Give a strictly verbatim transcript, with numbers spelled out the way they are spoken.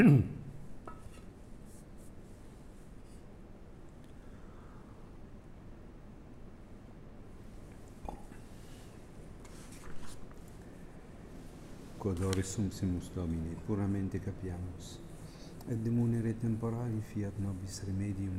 Quod sumpsimus Domini, puramente capiamus, et demunere temporali fiat nobis remedium